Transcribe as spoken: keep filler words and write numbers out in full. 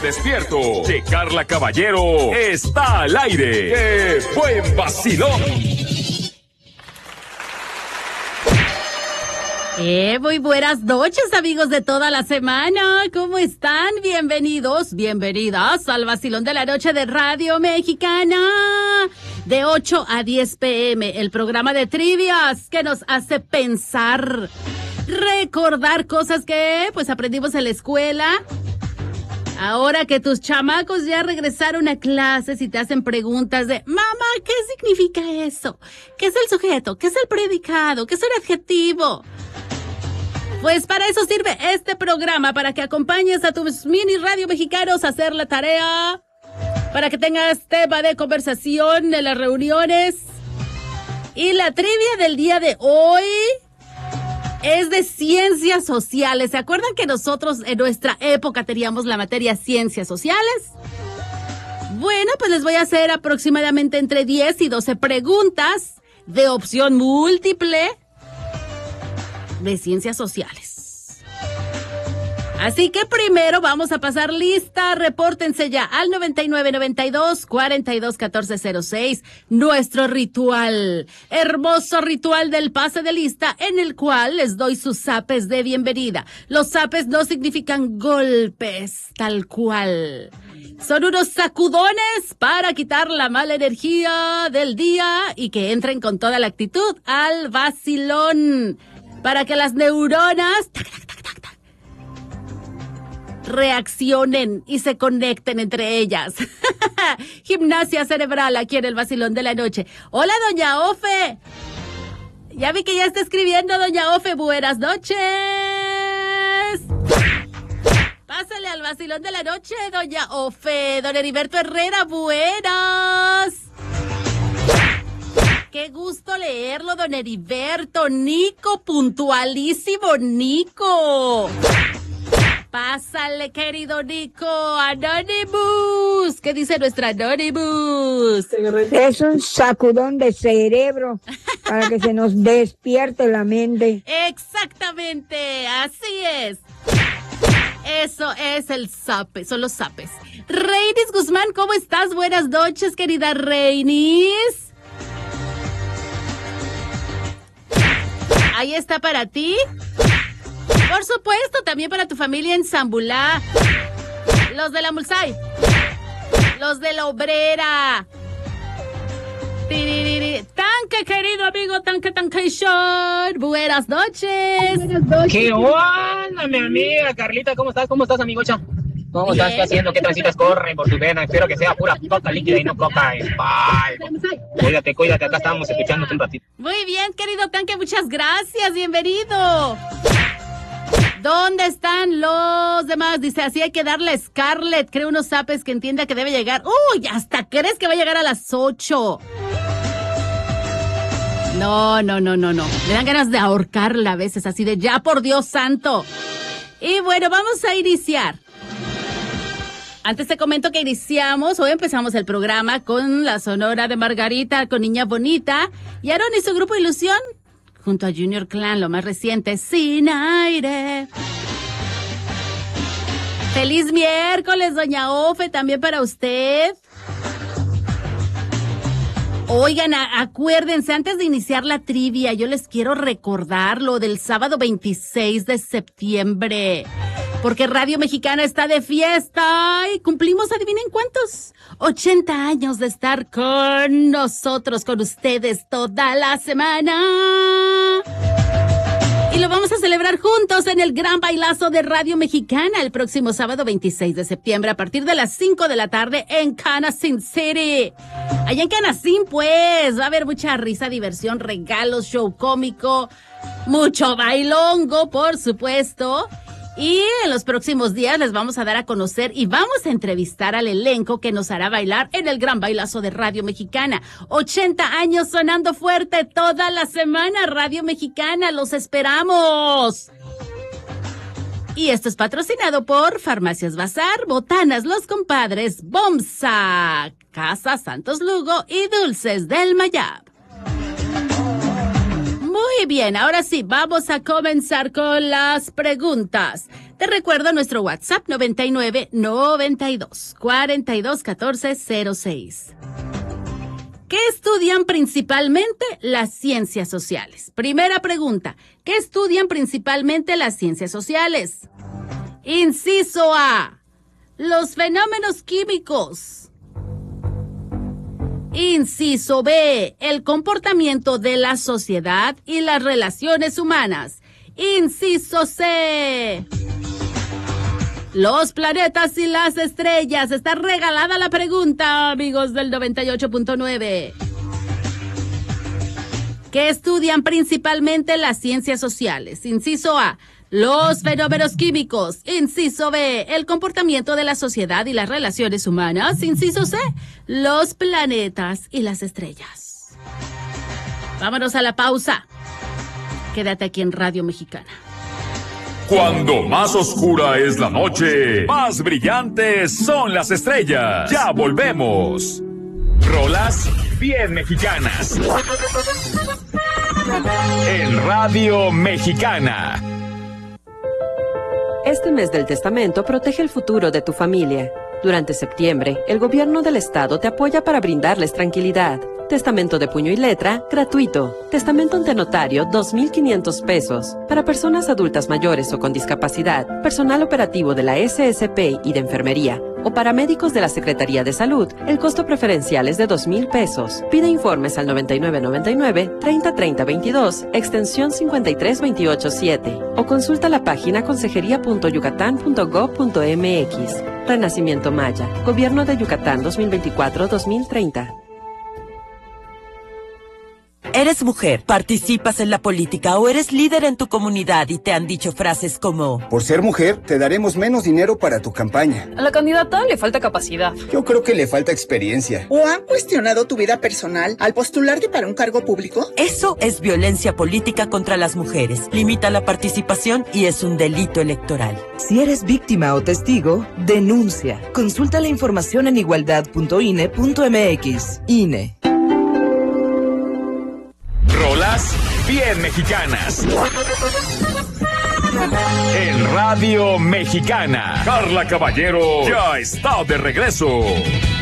despierto de Carla Caballero está al aire. ¡Qué buen vacilón! Eh, muy buenas noches, amigos de toda la semana. ¿Cómo están? Bienvenidos, bienvenidas al vacilón de la noche de Radio Mexicana. De ocho a diez pm, el programa de trivias que nos hace pensar, recordar cosas que pues aprendimos en la escuela. Ahora que tus chamacos ya regresaron a clases y te hacen preguntas de mamá, ¿qué significa eso? ¿Qué es el sujeto? ¿Qué es el predicado? ¿Qué es un adjetivo? Pues para eso sirve este programa, para que acompañes a tus mini radio mexicanos a hacer la tarea, para que tengas tema de conversación en las reuniones. Y la trivia del día de hoy es de ciencias sociales. ¿Se acuerdan que nosotros en nuestra época teníamos la materia ciencias sociales? Bueno, pues les voy a hacer aproximadamente entre diez y doce preguntas de opción múltiple de ciencias sociales. Así que primero vamos a pasar lista. Repórtense ya al noventa y nueve noventa y dos cuarenta y dos catorce cero seis. Nuestro ritual, hermoso ritual del pase de lista, en el cual les doy sus zapes de bienvenida. Los zapes no significan golpes, tal cual. Son unos sacudones para quitar la mala energía del día y que entren con toda la actitud al vacilón. Para que las neuronas tac, tac, tac, tac, tac, reaccionen y se conecten entre ellas. Gimnasia cerebral aquí en el vacilón de la noche. Hola, doña Ofe. Ya vi que ya está escribiendo, doña Ofe. Buenas noches. Pásale al vacilón de la noche, doña Ofe. Don Heriberto Herrera, buenas. Qué gusto leerlo, don Heriberto. Nico, puntualísimo, Nico. Pásale, querido Nico. Anonymous. ¿Qué dice nuestra Anonymous? Es un sacudón de cerebro para que se nos despierte la mente. Exactamente, así es. Eso es el zape, son los zapes. Reinis Guzmán, ¿cómo estás? Buenas noches, querida Reinis. Ahí está para ti. Por supuesto, también para tu familia en Zambulá. Los de la Mulsay. Los de la Obrera. Tiririri. Tanque, querido amigo, tanque, tanque, short. Buenas noches. Buenas noches. ¿Qué onda, mi amiga Carlita? ¿Cómo estás? ¿Cómo estás, amigocha? ¿Cómo Bien. estás? ¿Qué haciendo? ¿Qué transitas corren por tu vena? Espero que sea pura coca líquida y no coca en polvo. Cuídate, cuídate. Acá estamos escuchándote un ratito. Muy bien, querido tanque. Muchas gracias. Bienvenido. ¿Dónde están los demás? Dice, así hay que darle a Scarlett. Creo unos zapes que entienda que debe llegar. ¡Uy! ¿Hasta crees que va a llegar a las ocho? No, no, no, no, no. Me dan ganas de ahorcarla a veces, así de ya, por Dios santo. Y bueno, vamos a iniciar. Antes te comento que iniciamos, hoy empezamos el programa con la Sonora de Margarita, con Niña Bonita, y Aaron y su grupo Ilusión, junto a Junior Clan, lo más reciente, Sin Aire. Feliz miércoles, doña Ofe, también para usted. Oigan, a- acuérdense, antes de iniciar la trivia, yo les quiero recordar lo del sábado veintiséis de septiembre. Porque Radio Mexicana está de fiesta y cumplimos, adivinen cuántos, ochenta años de estar con nosotros, con ustedes toda la semana. Y lo vamos a celebrar juntos en el gran bailazo de Radio Mexicana el próximo sábado veintiséis de septiembre a partir de las cinco de la tarde en Canacín City. Allá en Canacín, pues, va a haber mucha risa, diversión, regalos, show cómico, mucho bailongo, por supuesto. Y en los próximos días les vamos a dar a conocer y vamos a entrevistar al elenco que nos hará bailar en el gran bailazo de Radio Mexicana. ochenta años sonando fuerte toda la semana, Radio Mexicana, los esperamos. Y esto es patrocinado por Farmacias Bazar, Botanas Los Compadres, Bomsa, Casa Santos Lugo y Dulces del Mayab. Muy Muy bien, ahora sí, vamos a comenzar con las preguntas. Te recuerdo nuestro WhatsApp noventa y nueve, noventa y dos, cuarenta y dos, catorce, cero seis. ¿Qué estudian principalmente las ciencias sociales? Primera pregunta, ¿qué estudian principalmente las ciencias sociales? Inciso A, los fenómenos químicos. Inciso B, el comportamiento de la sociedad y las relaciones humanas. Inciso C, los planetas y las estrellas. Está regalada la pregunta, amigos del noventa y ocho punto nueve. ¿Qué estudian principalmente las ciencias sociales? Inciso A, los fenómenos químicos. Inciso B, el comportamiento de la sociedad y las relaciones humanas. Inciso C, los planetas y las estrellas. Vámonos a la pausa. Quédate aquí en Radio Mexicana. Cuando más oscura es la noche, más brillantes son las estrellas. Ya volvemos. Rolas bien mexicanas. En Radio Mexicana. Este mes del testamento protege el futuro de tu familia. Durante septiembre, el gobierno del estado te apoya para brindarles tranquilidad. Testamento de puño y letra, gratuito. Testamento ante notario, dos mil quinientos pesos. Para personas adultas mayores o con discapacidad, personal operativo de la S S P y de enfermería, o paramédicos de la Secretaría de Salud, el costo preferencial es de dos mil pesos. Pide informes al noventa y nueve noventa y nueve, treinta treinta veintidós, extensión cincuenta y tres veintiocho siete. O consulta la página consejería punto yucatán punto gob punto m x. Renacimiento Maya. Gobierno de Yucatán dos mil veinticuatro a dos mil treinta. Eres mujer, participas en la política o eres líder en tu comunidad y te han dicho frases como: por ser mujer, te daremos menos dinero para tu campaña. A la candidata le falta capacidad. Yo creo que le falta experiencia. ¿O han cuestionado tu vida personal al postularte para un cargo público? Eso es violencia política contra las mujeres. Limita la participación y es un delito electoral. Si eres víctima o testigo, denuncia. Consulta la información en igualdad punto i n e punto m x. I N E. Rolas bien mexicanas. En Radio Mexicana. Carla Caballero ya está de regreso.